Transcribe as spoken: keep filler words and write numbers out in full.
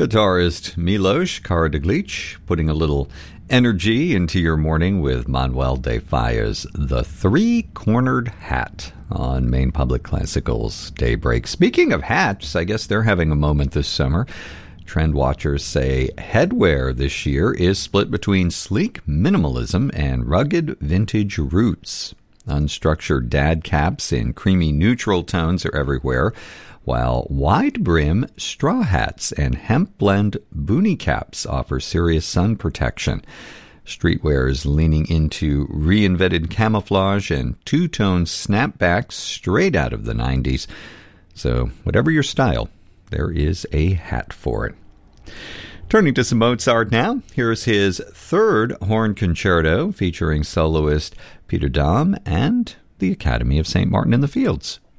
Guitarist Milos Karadzic putting a little energy into your morning with Manuel de Falla's The Three-Cornered Hat on Maine Public Classical's Daybreak. Speaking of hats, I guess they're having a moment this summer. Trend watchers say headwear this year is split between sleek minimalism and rugged vintage roots. Unstructured dad caps in creamy neutral tones are everywhere, while wide-brim straw hats and hemp-blend boonie caps offer serious sun protection. Streetwear is leaning into reinvented camouflage and two-tone snapbacks straight out of the nineties. So whatever your style, there is a hat for it. Turning to some Mozart now, here's his third horn concerto featuring soloist Peter Dahm and the Academy of Saint Martin in the Fields.